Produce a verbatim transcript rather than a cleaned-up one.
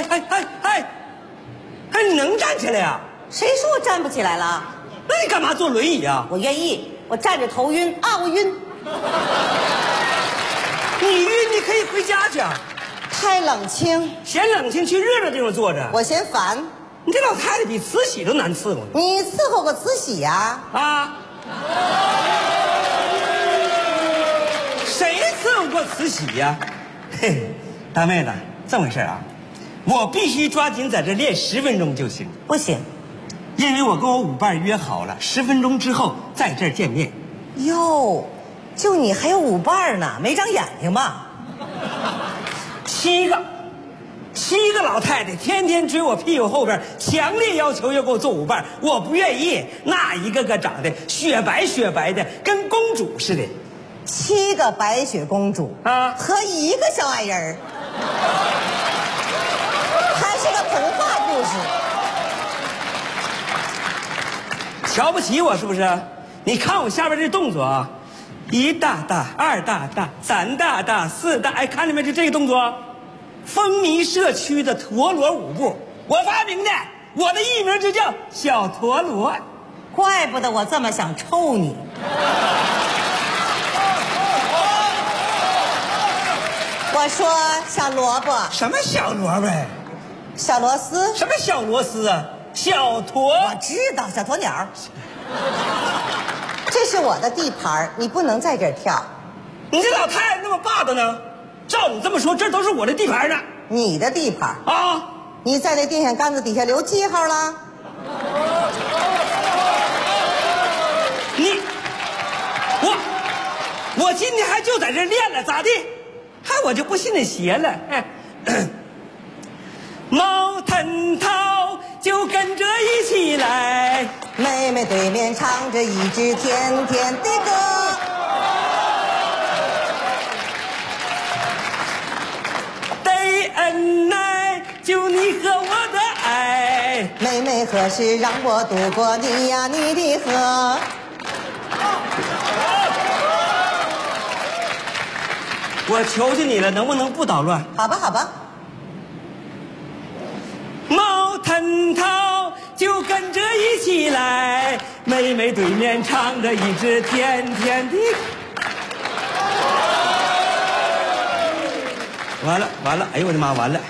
哎哎哎哎，哎，你能站起来呀？ 谁说我站不起来了？ 那你干嘛坐轮椅啊？ 我愿意，我站着头晕啊，我晕。 你晕，你可以回家去啊。 太冷清， 嫌冷清，去热闹地方坐着。 我嫌烦。 你这老太太比慈禧都难伺候。 你伺候过慈禧呀？ 啊？谁伺候过慈禧呀？嘿，大妹子，这么回事啊？我必须抓紧在这练十分钟就行。 不行， 因为我跟我舞伴约好了，十分钟之后在这儿见面。 哟，就你还有舞伴呢，没长眼睛吧？ 七个，七个老太太天天追我屁股后边，强烈要求要给我做舞伴，我不愿意。那一个个长得雪白雪白的，跟公主似的。 七个白雪公主啊， 和一个小矮人儿，还是个童话故事。 瞧不起我是不是？你看我下边这动作啊，一大大，二大大，三大大，四大，哎，看见没？就这个动作，风靡社区的陀螺舞步，我发明的，我的艺名就叫小陀螺。 怪不得我这么想抽你。我说小萝卜， 什么小萝卜？ 小螺丝？ 什么小螺丝啊？小驼。 我知道，小鸵鸟。这是我的地盘，你不能在这儿跳。 你这老太太那么霸道呢？照你这么说，这都是我的地盘呢。 你的地盘啊？ 你在那电线杆子底下留记号了？ 你，我，我今天还就在这练了，咋地？还我就不信那邪了。哎，毛腾涛就跟着一起来， 妹妹对面唱着一支甜甜的歌。 得恩爱，就你和我的爱。 妹妹何时让我渡过你呀你的河？ 我求求你了，能不能不捣乱？ 好吧，好吧。 毛腾涛就跟着一起来，妹妹对面唱着一支甜甜的。完了完了，哎呦我的妈，完了！